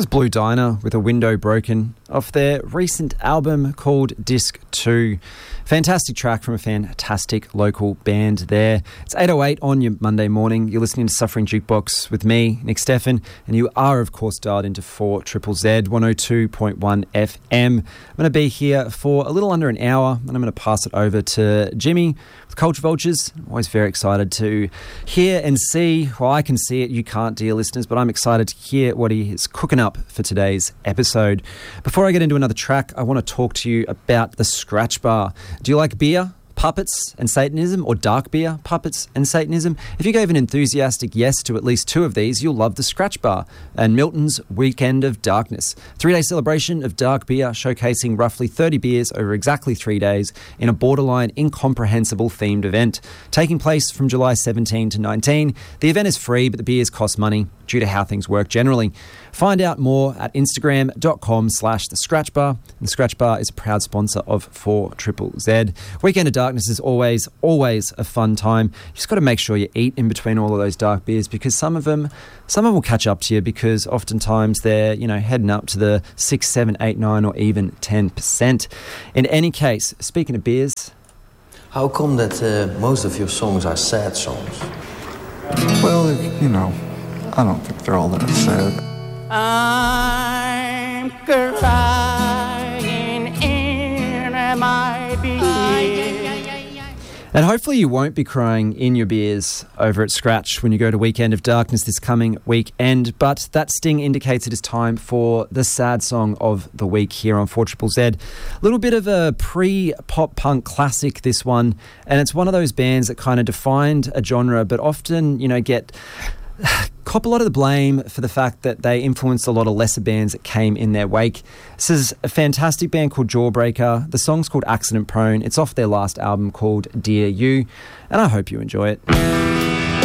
was Blue Diner with A Window Broken off their recent album called Disc 2. Fantastic track from a fantastic local band there. It's 8:08 on your Monday morning. You're listening to Suffering Jukebox with me, Nick Steffen, and you are, of course, dialed into 4ZZZ 102.1 FM. I'm going to be here for a little under an hour, and I'm going to pass it over to Jimmy with Culture Vultures. I'm always very excited to hear and see. Well, I can see it, you can't, dear listeners, but I'm excited to hear what he is cooking up for today's episode. Before I get into another track, I want to talk to you about the Scratch Bar. Do you like beer, puppets and Satanism, or dark beer, puppets and Satanism? If you gave an enthusiastic yes to at least two of these, you'll love the Scratch Bar and Milton's Weekend of Darkness. 3-day celebration of dark beer, showcasing roughly 30 beers over exactly 3 days in a borderline incomprehensible themed event. Taking place from July 17 to 19, the event is free, but the beers cost money due to how things work generally. Find out more at instagram.com/the Scratch Bar. And the Scratch Bar is a proud sponsor of 4ZZZ. Weekend of Darkness is always a fun time. You just got to make sure you eat in between all of those dark beers, because some of them will catch up to you, because oftentimes they're, heading up to the 6, 7, 8, 9 or even 10%. In any case, speaking of beers... How come that most of your songs are sad songs? Well, I don't think they're all that sad. I'm crying in my beer. And hopefully you won't be crying in your beers over at Scratch when you go to Weekend of Darkness this coming weekend. But that sting indicates it is time for the sad song of the week here on 4ZZZ. A little bit of a pre-pop punk classic, this one. And it's one of those bands that kind of defined a genre, but often, cop a lot of the blame for the fact that they influenced a lot of lesser bands that came in their wake. This is a fantastic band called Jawbreaker. The song's called Accident Prone. It's off their last album called Dear You, and I hope you enjoy it.